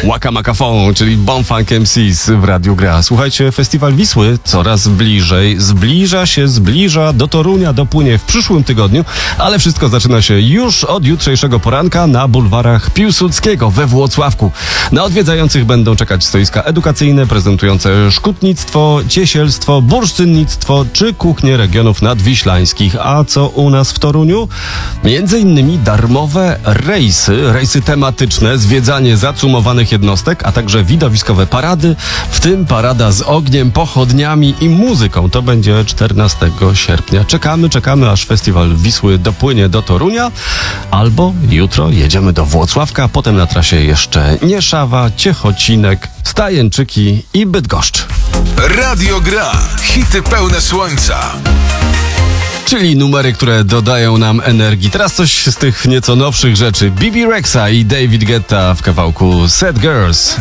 Waka Maka Phone, czyli Bomb Funk MCs w Radiu Gra. Słuchajcie, Festiwal Wisły coraz bliżej. Zbliża, do Torunia dopłynie w przyszłym tygodniu, ale wszystko zaczyna się już od jutrzejszego poranka na bulwarach Piłsudskiego we Włocławku. Na odwiedzających będą czekać stoiska edukacyjne prezentujące szkutnictwo, ciesielstwo, bursztynnictwo czy kuchnię regionów nadwiślańskich. A co u nas w Toruniu? Między innymi darmowe rejsy tematyczne, zwiedzanie zacumowanych jednostek, a także widowiskowe parady, w tym parada z ogniem, pochodniami i muzyką. To będzie 14 sierpnia. Czekamy, aż Festiwal Wisły dopłynie do Torunia, albo jutro jedziemy do Włocławka, potem na trasie jeszcze Nieszawa, Ciechocinek, Stajęczyki i Bydgoszcz. Radio Gra. Hity pełne słońca. Czyli numery, które dodają nam energii. Teraz coś z tych nieco nowszych rzeczy. Bibi Rexa i David Guetta w kawałku Sad Girls.